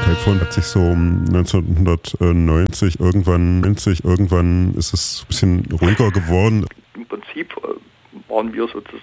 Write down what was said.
Typephone hat sich so um 1990 irgendwann ist es ein bisschen ruhiger geworden. Im Prinzip waren wir sozusagen